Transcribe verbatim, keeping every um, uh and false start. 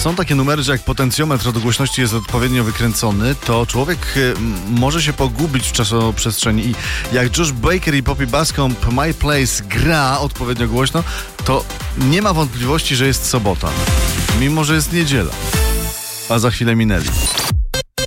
Są takie numery, że jak potencjometr od głośności jest odpowiednio wykręcony, to człowiek y, może się pogubić w czasoprzestrzeni. I jak Josh Baker i Poppy Bascomb My Place gra odpowiednio głośno, to nie ma wątpliwości, że jest sobota. Mimo że jest niedziela. A za chwilę minęli.